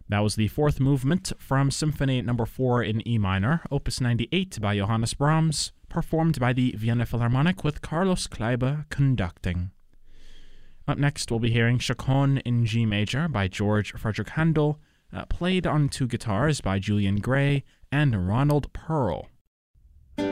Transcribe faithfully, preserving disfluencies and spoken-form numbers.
That was the fourth movement from Symphony Number four in E minor, Opus ninety-eight by Johannes Brahms, performed by the Vienna Philharmonic with Carlos Kleiber conducting. Up next, we'll be hearing Chaconne in G major by George Frederick Handel, uh, played on two guitars by Julian Gray and Ronald Pearl.